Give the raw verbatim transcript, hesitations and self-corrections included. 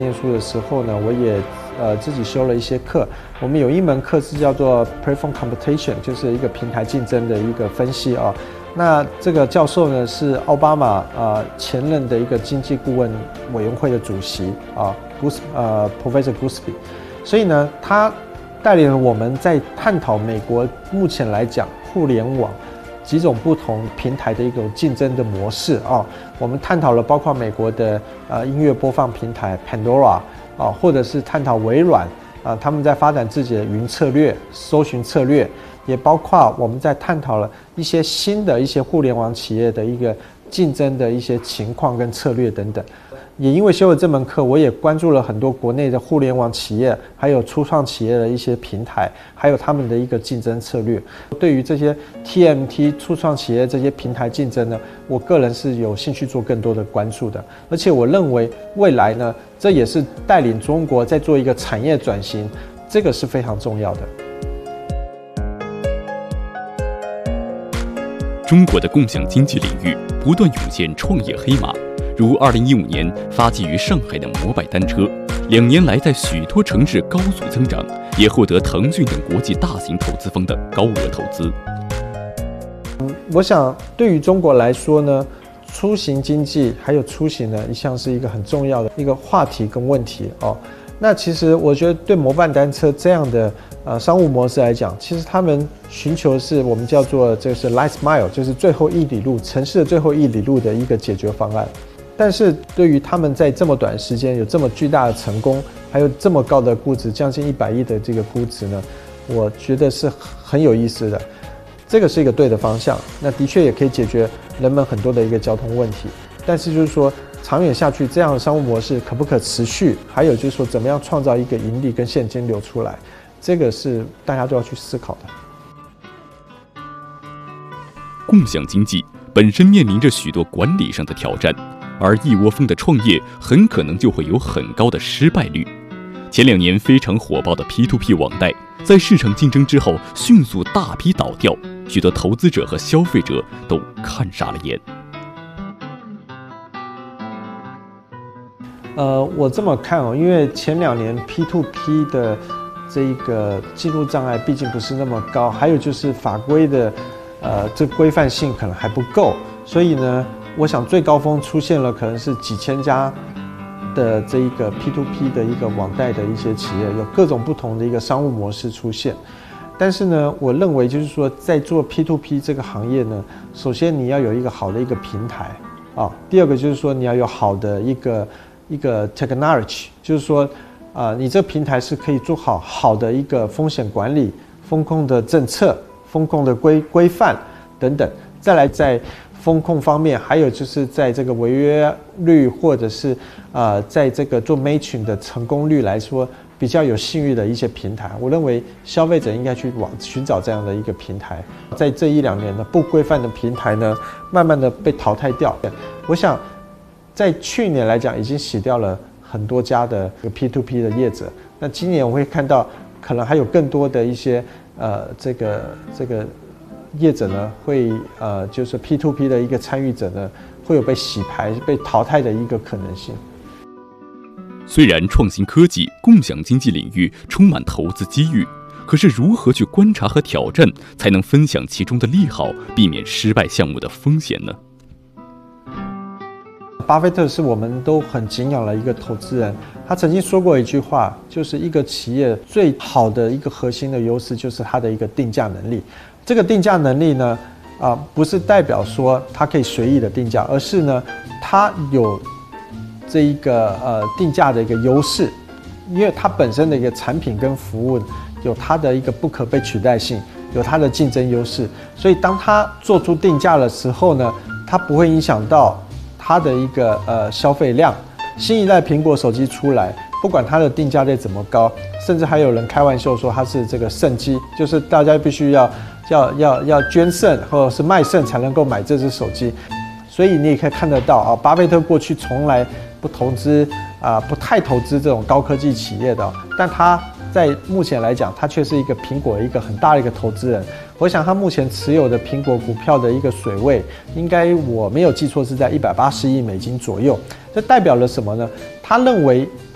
念书的时候呢，我也呃自己修了一些课。我们有一门课是叫做 Platform Competition， 就是一个平台竞争的一个分析啊。那这个教授呢是奥巴马呃前任的一个经济顾问委员会的主席啊 ，Gus 呃 Professor Gusby， 所以呢他带领了我们在探讨美国目前来讲互联网几种不同平台的一种竞争的模式啊，我们探讨了包括美国的呃音乐播放平台 Pandora 啊，或者是探讨微软啊他们在发展自己的云策略、搜寻策略，也包括我们在探讨了一些新的一些互联网企业的一个竞争的一些情况跟策略等等。也因为修了这门课，我也关注了很多国内的互联网企业，还有初创企业的一些平台，还有他们的一个竞争策略。对于这些 T M T 初创企业这些平台竞争呢，我个人是有兴趣做更多的关注的。而且我认为未来呢，这也是带领中国在做一个产业转型，这个是非常重要的。 中国的共享经济领域不断涌现创业黑马。如二零一五年发迹于上海的摩拜单车，两年来在许多城市高速增长，也获得腾讯等国际大型投资方的高额投资。 嗯，我想对于中国来说呢，出行经济还有出行呢，一向是一个很重要的一个话题跟问题哦。那其实我觉得对摩拜单车这样的呃商务模式来讲，其实他们寻求是我们叫做这是 last mile， 就是最后一里路，城市的最后一里路的一个解决方案。但是对于他们在这么短时间有这么巨大的成功，还有这么高的估值，将近一百亿的这个估值呢，我觉得是很有意思的。这个是一个对的方向，那的确也可以解决人们很多的一个交通问题。但是就是说，长远下去这样的商务模式可不可持续？还有就是说，怎么样创造一个盈利跟现金流出来？这个是大家都要去思考的。 共享经济本身面临着许多管理上的挑战。而一窝蜂的创业很可能就会有很高的失败率。前两年非常火爆的 P to P 网贷，在市场竞争之后迅速大批倒掉，许多投资者和消费者都看傻了眼。 呃，我这么看哦，因为前两年 P to P 的这一个进入障碍毕竟不是那么高，还有就是法规的呃这规范性可能还不够，所以呢。我想最高峰出现了，可能是几千家的这一个 P to P 的一个网贷的一些企业，有各种不同的一个商务模式出现。但是呢，我认为就是说，在做 P to P 这个行业呢，首先你要有一个好的一个平台啊，第二个就是说你要有好的一个一个 technology， 就是说啊，你这平台是可以做好好的一个风险管理、风控的政策、风控的规规范等等，再来在。风控方面，还有就是在这个违约率，或者是呃，在这个做 matching 的成功率来说，比较有信誉的一些平台，我认为消费者应该去往寻找这样的一个平台。在这一两年呢，不规范的平台呢，慢慢的被淘汰掉。我想，在去年来讲，已经洗掉了很多家的 P to P 的业者。那今年我会看到，可能还有更多的一些呃，这个这个。业者呢会呃就是 P to P 的一个参与者呢会有被洗牌被淘汰的一个可能性。 虽然创新科技、共享经济领域充满投资机遇，可是如何去观察和挑战，才能分享其中的利好，避免失败项目的风险呢？ 巴菲特是我们都很敬仰的一个投资人，他曾经说过一句话，就是一个企业最好的一个核心的优势就是它的一个定价能力。这个定价能力呢，啊、呃，不是代表说它可以随意的定价，而是呢，它有这一个呃定价的一个优势，因为它本身的一个产品跟服务有它的一个不可被取代性，有它的竞争优势，所以当它做出定价的时候呢，它不会影响到它的一个呃消费量。新一代苹果手机出来，不管它的定价再怎么高，甚至还有人开玩笑说它是这个肾机，就是大家必须要。要要要捐肾或者是卖肾才能够买这只手机，所以你也可以看得到啊，巴菲特过去从来不投资啊，不太投资这种高科技企业的，但他在目前来讲，他却是一个苹果一个很大的一个投资人。我想他目前持有的苹果股票的一个水位，应该我没有记错是在一百八十亿美金左右。这代表了什么呢？他认为